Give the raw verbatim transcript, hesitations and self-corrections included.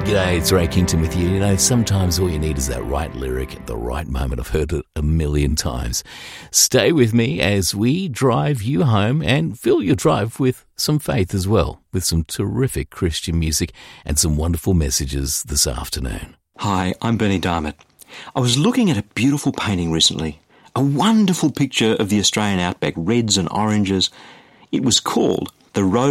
G'day, it's Ray Kington with you. You know, sometimes all you need is that right lyric at the right moment. I've heard it a million times. Stay with me as we drive you home and fill your drive with some faith as well, with some terrific Christian music and some wonderful messages this afternoon. Hi, I'm Bernie Darmott. I was looking at a beautiful painting recently, a wonderful picture of the Australian outback, reds and oranges. It was called The Road